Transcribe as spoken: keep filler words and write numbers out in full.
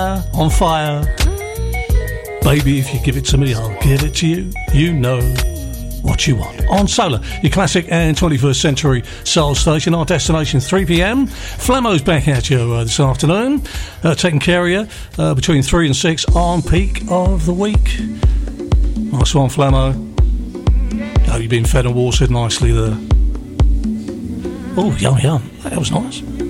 On fire. Baby, if you give it to me, I'll give it to you. You know what you want. On Solar, your classic and twenty-first century soul station. Our destination, three p.m. Flemmo's back at you uh, this afternoon, uh, taking care of you uh, between three and six on peak of the week. Nice one, Flemmo. Oh, you've been fed and watered nicely there. Oh, yum, yum. That was nice.